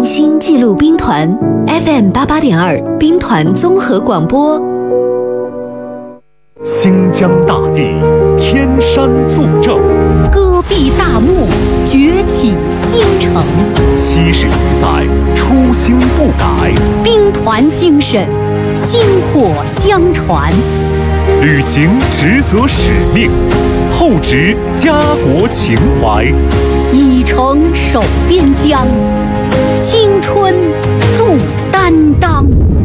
心记录兵团 FM88.2 兵团综合广播。 新疆大地，天山作证， 戈壁大漠，崛起新城。 70余载，初心不改， 兵团精神，薪火相传。 履行职责使命，厚植家国情怀， 以诚守边疆，青春铸担当。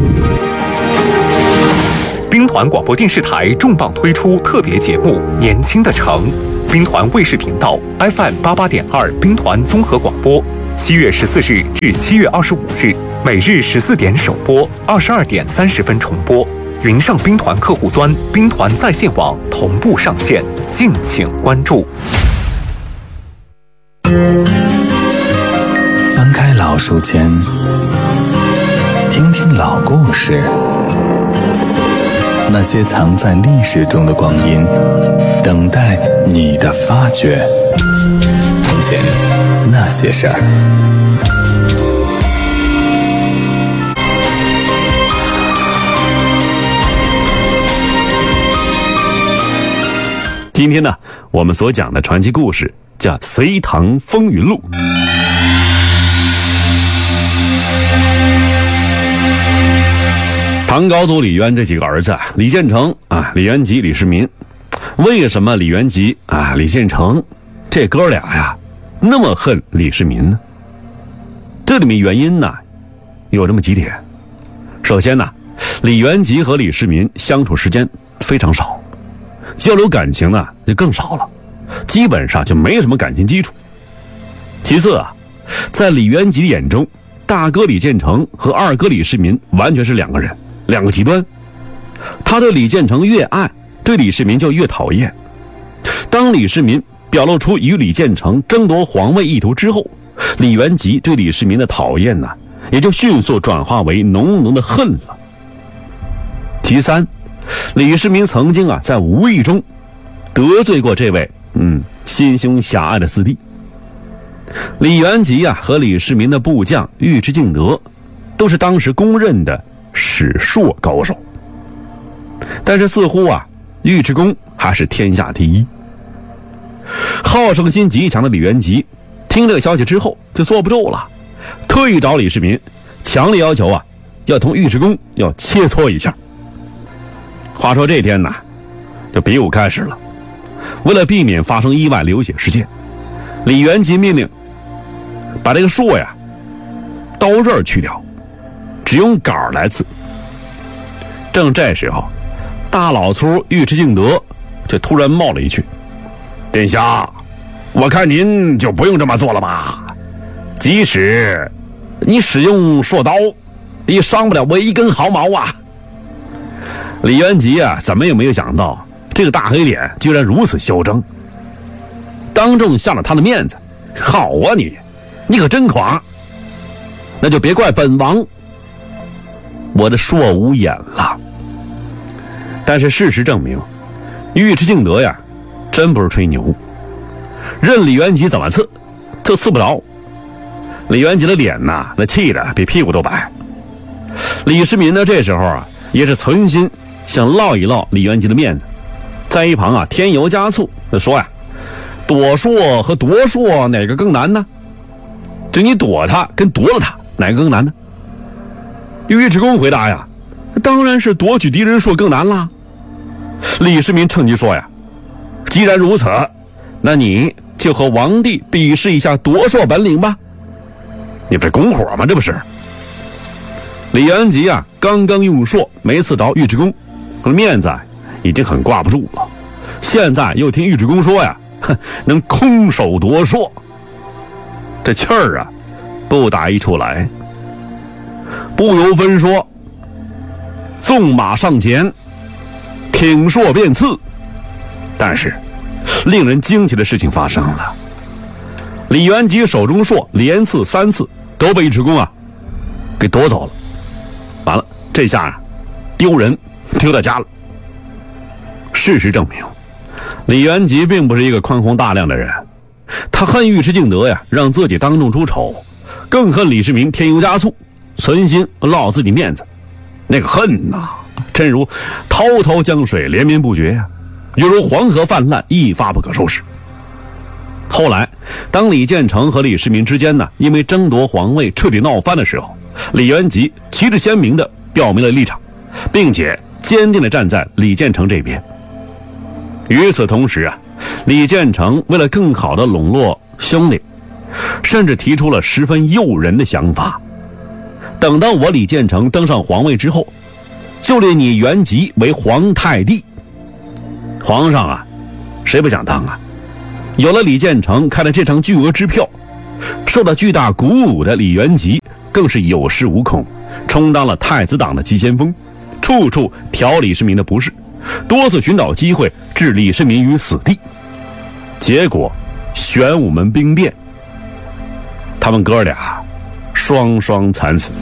兵团广播电视台重磅推出特别节目《年轻的城》，兵团卫视频道 FM88.2 兵团综合广播，7月14日至7月25日，每日14点首播，22点30分重播。云上兵团客户端、兵团在线网同步上线，敬请关注。 翻开老书签，听听老故事，那些藏在历史中的光阴，等待你的发掘。从前那些事儿。 今天呢，我们所讲的传奇故事叫《隋唐风云录》。唐高祖李渊这几个儿子，李建成啊、李元吉、李世民。为什么李元吉啊、李建成这哥俩呀那么恨李世民呢？这里面原因呢有这么几点。首先呢，李元吉和李世民相处时间非常少，交流感情呢就更少了，基本上就没什么感情基础。其次啊，在李元吉眼中，大哥李建成和二哥李世民完全是两个人，两个极端。他对李建成越爱，对李世民就越讨厌。当李世民表露出与李建成争夺皇位意图之后，李元吉对李世民的讨厌呢，也就迅速转化为浓浓的恨了。其三，李世民曾经啊在无意中得罪过这位心胸狭隘的四弟。李元吉啊和李世民的部将尉迟敬德都是当时公认的史硕高手，但是似乎啊尉迟恭还是天下第一。好胜心极强的李元吉听这个消息之后就坐不住了，特意找李世民强烈要求啊要同尉迟恭要切磋一下。话说这天呢，这比武开始了。为了避免发生意外流血事件，李元吉命令把这个槊呀刀刃去掉，只用杆来刺。正这时候，大老粗尉迟敬德却突然冒了一句：“殿下，我看您就不用这么做了吧？即使你使用槊刀，也伤不了我一根毫毛啊！”李元吉啊，怎么也没有想到这个大黑脸居然如此嚣张，当众下了他的面子。好啊你可真狂！那就别怪本王我的槊无眼了。但是事实证明，尉迟敬德呀真不是吹牛，任李元吉怎么刺就刺不着。李元吉的脸呐，那气得比屁股都白。李世民呢，这时候啊也是存心想落一落李元吉的面子，在一旁啊添油加醋的说呀：“躲槊和夺槊哪个更难呢？就你躲他跟夺了他哪个更难呢？”尉迟恭回答呀：“当然是夺取敌人槊更难啦。”李世民趁机说呀：“既然如此，那你就和王帝比试一下夺槊本领吧。”你不是拱火吗？这不是。李元吉啊刚刚用槊没刺着尉迟恭，面子已经很挂不住了，现在又听尉迟恭说呀能空手夺槊，这气儿啊不打一处来。不由分说，纵马上前，挺槊便刺。但是令人惊奇的事情发生了，李元吉手中槊连刺3次都被尉迟恭啊给夺走了。完了，这下啊丢人丢到家了。事实证明，李元吉并不是一个宽宏大量的人，他恨尉迟敬德呀让自己当众出丑， 更恨李世民添油加醋，存心落自己面子。那个恨呐，真如滔滔江水连绵不绝呀，犹如黄河泛滥，一发不可收拾。后来当李建成和李世民之间呢，因为争夺皇位彻底闹翻的时候，李元吉旗帜鲜明地表明了立场，并且坚定地站在李建成这边。与此同时啊，李建成为了更好地笼络兄弟，甚至提出了十分诱人的想法：等到我李建成登上皇位之后，就立你元吉为皇太帝。皇上啊，谁不想当啊？有了李建成开了这张巨额支票，受到巨大鼓舞的李元吉更是有恃无恐，充当了太子党的急先锋，处处挑李世民的不是，多次寻找机会置李世民于死地。结果玄武门兵变，他们哥俩双双惨死。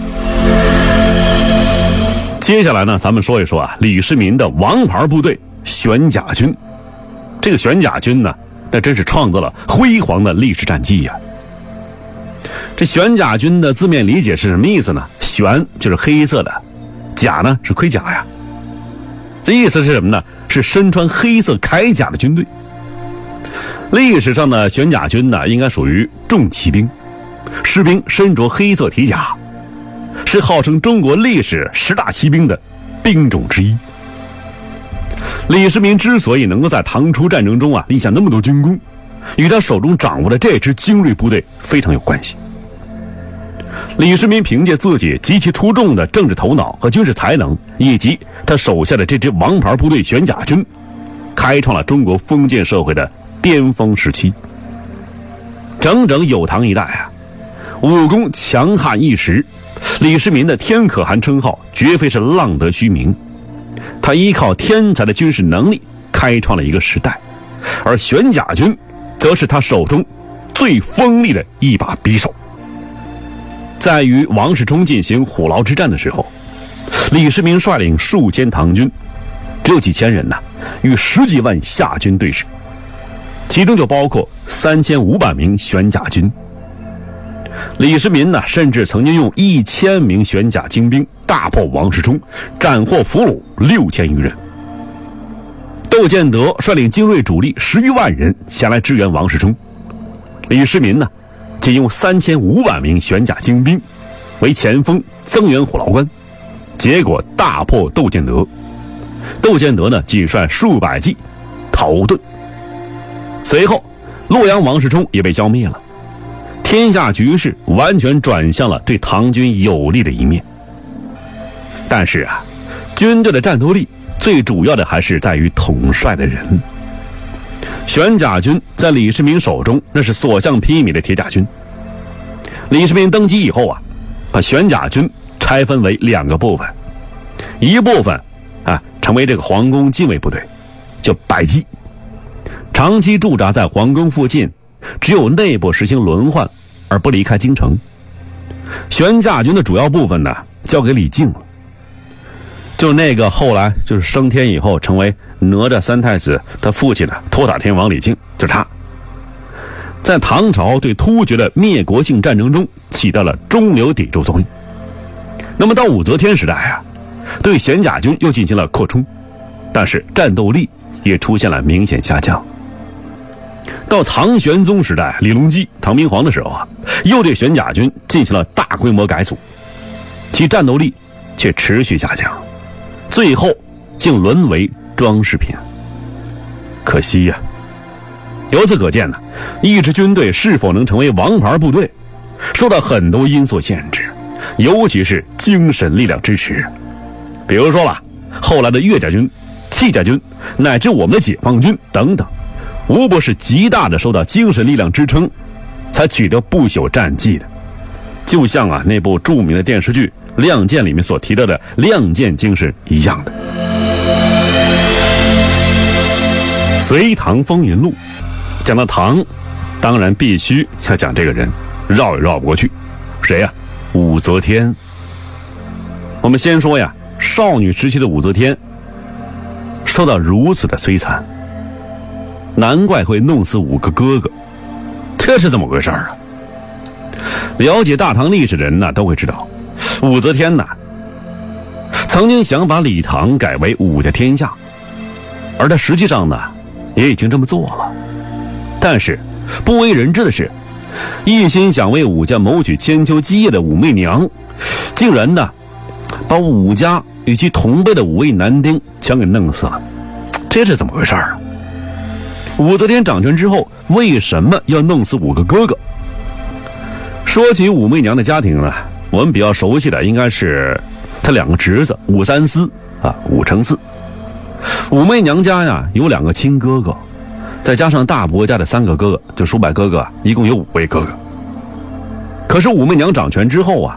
接下来呢，咱们说一说啊，李世民的王牌部队玄甲军。这个玄甲军呢，那真是创造了辉煌的历史战绩呀。这玄甲军的字面理解是什么意思呢？玄就是黑色的，甲呢是盔甲呀。这意思是什么呢？是身穿黑色铠甲的军队。历史上的玄甲军呢，应该属于重骑兵，士兵身着黑色体甲，是号称中国历史10大骑兵的兵种之一。李世民之所以能够在唐初战争中立下那么多军功，与他手中掌握的这支精锐部队非常有关系。李世民凭借自己极其出众的政治头脑和军事才能，以及他手下的这支王牌部队玄甲军，开创了中国封建社会的巅峰时期。整整有唐一代啊，武功强悍一时，李世民的天可汗称号绝非是浪得虚名。他依靠天才的军事能力开创了一个时代，而玄甲军则是他手中最锋利的一把匕首。在与王世充进行虎牢之战的时候，李世民率领数千唐军，只有几千人与10几万夏军对峙，其中就包括3500名玄甲军。李世民甚至曾经用1000名玄甲精兵大破王世充，斩获俘虏6000余人。窦建德率领精锐主力10余万人前来支援王世充，李世民仅用3500名玄甲精兵为前锋增援虎牢关，结果大破窦建德。窦建德仅率数百骑逃遁。随后洛阳王世充也被消灭了，天下局势完全转向了对唐军有利的一面。但是军队的战斗力最主要的还是在于统帅的人。玄甲军在李世民手中那是所向披靡的铁甲军。李世民登基以后把玄甲军拆分为2个部分，一部分成为这个皇宫禁卫部队，叫百骑，长期驻扎在皇宫附近，只有内部实行轮换而不离开京城。玄甲军的主要部分交给李靖了，就是那个后来就是升天以后成为哪吒3太子他父亲的托塔天王李靖，就是他。在唐朝对突厥的灭国性战争中起到了中流砥柱作用。那么到武则天时代对玄甲军又进行了扩充，但是战斗力也出现了明显下降。到唐玄宗时代，李隆基唐明皇的时候又对玄甲军进行了大规模改组，其战斗力却持续下降，最后竟沦为装饰品。可惜呀。由此可见一支军队是否能成为王牌部队，受到很多因素限制，尤其是精神力量支持。比如说后来的岳家军、戚家军，乃至我们的解放军等等，无不是极大的受到精神力量支撑，才取得不朽战绩的。就像那部著名的电视剧《亮剑》里面所提到的亮剑精神一样的。隋唐风云录讲到唐，当然必须要讲这个人，绕也绕不过去。谁呀？武则天。我们先说少女时期的武则天受到如此的摧残，难怪会弄死5个哥哥，这是怎么回事了解大唐历史的人呢，都会知道，武则天呢，曾经想把李唐改为武家天下，而他实际上呢，也已经这么做了。但是不为人知的是，一心想为武家谋取千秋基业的武媚娘，竟然呢，把武家与其同辈的5位男丁全给弄死了。这是怎么回事啊？武则天掌权之后，为什么要弄死5个哥哥？说起武媚娘的家庭呢，我们比较熟悉的应该是她2个侄子武三思啊、武承嗣。武媚娘家呀有2个亲哥哥，再加上大伯家的3个哥哥，就叔伯哥哥，一共有5位哥哥。可是武媚娘掌权之后啊，